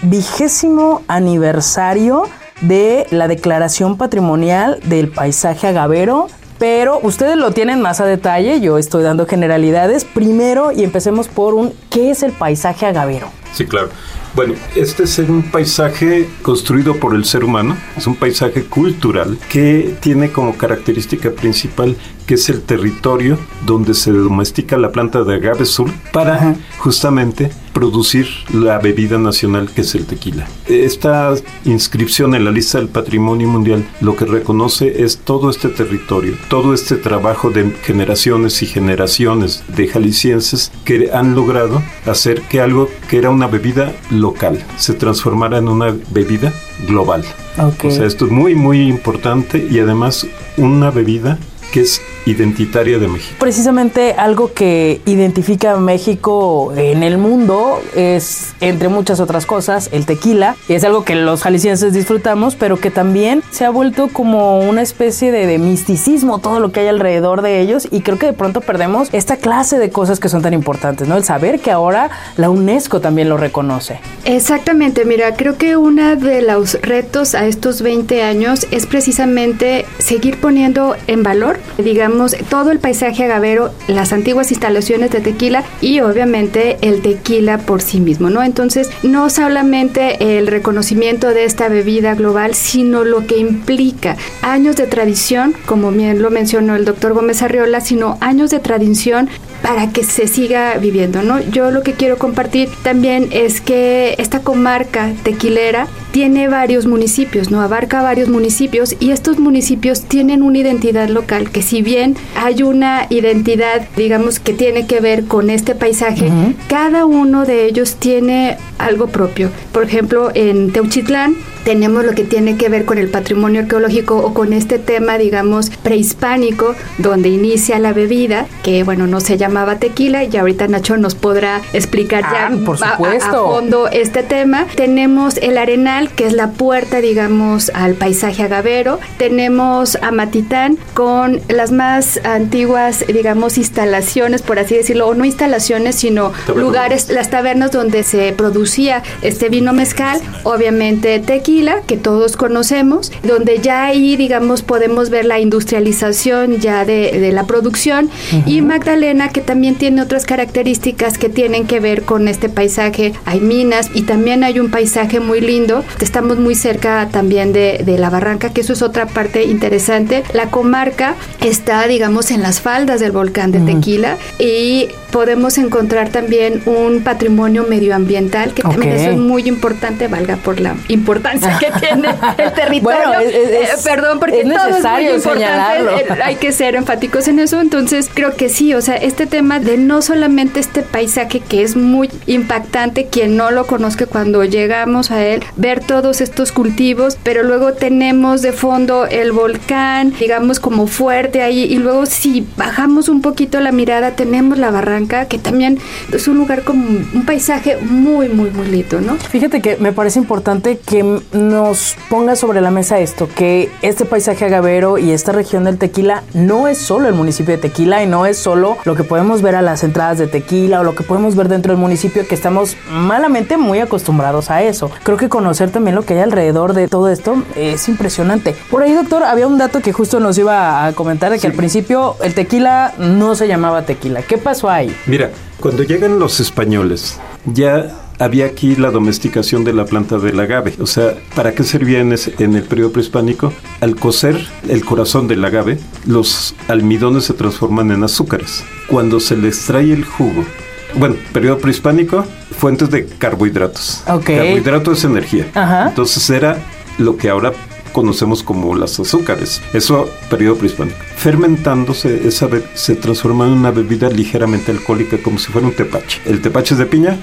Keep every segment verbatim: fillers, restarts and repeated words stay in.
vigésimo aniversario de la Declaración Patrimonial del Paisaje Agavero, pero ustedes lo tienen más a detalle, yo estoy dando generalidades. Primero, y empecemos por un, ¿qué es el paisaje agavero? Sí, claro. Bueno, este es un paisaje construido por el ser humano, es un paisaje cultural que tiene como característica principal que es el territorio donde se domestica la planta de agave azul para Ajá. justamente producir la bebida nacional que es el tequila. Esta inscripción en la lista del Patrimonio Mundial lo que reconoce es todo este territorio, todo este trabajo de generaciones y generaciones de jaliscienses que han logrado hacer que algo que era una bebida local se transformara en una bebida global. Okay. O sea, esto es muy, muy importante y además una bebida que es identitaria de México. Precisamente algo que identifica a México en el mundo es, entre muchas otras cosas, el tequila. Y es algo que los jaliscienses disfrutamos, pero que también se ha vuelto como una especie de, de misticismo, todo lo que hay alrededor de ellos. Y creo que de pronto perdemos esta clase de cosas que son tan importantes, ¿no? El saber que ahora la UNESCO también lo reconoce. Exactamente, mira, creo que uno de los retos a estos veinte años es precisamente seguir poniendo en valor, digamos, todo el paisaje agavero, las antiguas instalaciones de tequila y obviamente el tequila por sí mismo, ¿no? Entonces, no solamente el reconocimiento de esta bebida global, sino lo que implica años de tradición, como bien lo mencionó el doctor Gómez Arriola, sino años de tradición para que se siga viviendo, ¿no? Yo lo que quiero compartir también es que esta comarca tequilera tiene varios municipios, ¿no? Abarca varios municipios y estos municipios tienen una identidad local que si bien hay una identidad, digamos, que tiene que ver con este paisaje, uh-huh. cada uno de ellos tiene algo propio. Por ejemplo, en Teuchitlán tenemos lo que tiene que ver con el patrimonio arqueológico o con este tema, digamos, prehispánico, donde inicia la bebida, que, bueno, no se llamaba tequila, y ahorita Nacho nos podrá explicar ah, ya por a, supuesto. a, a fondo este tema. Tenemos el Arenal, que es la puerta, digamos, al paisaje agavero. Tenemos Amatitán, con las más antiguas, digamos, instalaciones, por así decirlo, o no instalaciones, sino tabernas. lugares, las tabernas donde se producía este vino mezcal, obviamente tequila, que todos conocemos, donde ya ahí, digamos, podemos ver la industrialización ya de, de la producción, uh-huh. y Magdalena, que también tiene otras características que tienen que ver con este paisaje. Hay minas y también hay un paisaje muy lindo, estamos muy cerca también de, de la barranca, que eso es otra parte interesante. La comarca está, digamos, en las faldas del volcán de uh-huh. Tequila, y podemos encontrar también un patrimonio medioambiental, que también okay. eso es muy importante, valga por la importancia que tiene el territorio. Bueno, es, es, eh, perdón, porque es todo es muy importante, señalarlo. Eh, hay que ser enfáticos en eso. Entonces, creo que sí, o sea, este tema de no solamente este paisaje que es muy impactante, quien no lo conozca cuando llegamos a él, ver todos estos cultivos, pero luego tenemos de fondo el volcán, digamos, como fuerte ahí, y luego si bajamos un poquito la mirada, tenemos la barranca, que también es un lugar como un paisaje muy, muy, muy lindo, ¿no? Fíjate que me parece importante que nos ponga sobre la mesa esto, que este paisaje agavero y esta región del Tequila no es solo el municipio de Tequila y no es solo lo que podemos ver a las entradas de Tequila o lo que podemos ver dentro del municipio, que estamos malamente muy acostumbrados a eso. Creo que conocer también lo que hay alrededor de todo esto es impresionante. Por ahí, doctor, había un dato que justo nos iba a comentar, de que sí. al principio el tequila no se llamaba tequila. ¿Qué pasó ahí? Mira, cuando llegan los españoles, ya había aquí la domesticación de la planta del agave. O sea, ¿para qué servía en, ese, en el periodo prehispánico? Al cocer el corazón del agave, los almidones se transforman en azúcares. Cuando se le extrae el jugo, bueno, periodo prehispánico, fuentes de carbohidratos. Okay. Carbohidrato es energía. Ajá. Entonces era lo que ahora conocemos como las azúcares. Eso, periodo prehispánico. Fermentándose, esa be- se transforma en una bebida ligeramente alcohólica, como si fuera un tepache. El tepache es de piña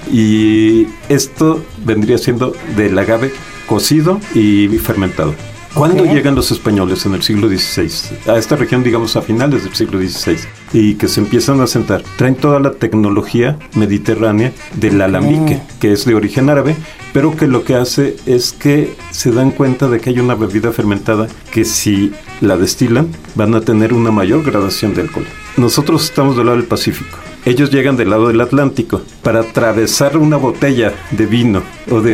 y esto vendría siendo del agave cocido y fermentado. ¿Cuándo okay. llegan los españoles en el siglo dieciséis? A esta región, digamos, a finales del siglo dieciséis, y que se empiezan a asentar. Traen toda la tecnología mediterránea del alambique, okay. que es de origen árabe, pero que lo que hace es que se dan cuenta de que hay una bebida fermentada que si la destilan van a tener una mayor gradación de alcohol. Nosotros estamos del lado del Pacífico. Ellos llegan del lado del Atlántico. Para atravesar una botella de vino o de